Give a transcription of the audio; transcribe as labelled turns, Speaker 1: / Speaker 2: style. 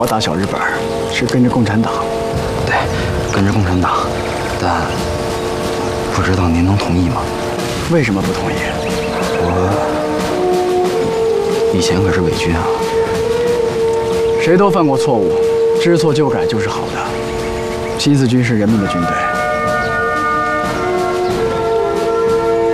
Speaker 1: 我打小日本是跟着共产党。
Speaker 2: 对，跟着共产党，但不知道您能同意吗？
Speaker 1: 为什么不同意？
Speaker 2: 我以前可是伪军啊。
Speaker 1: 谁都犯过错误，知错就改就是好的。新四军是人民的军队。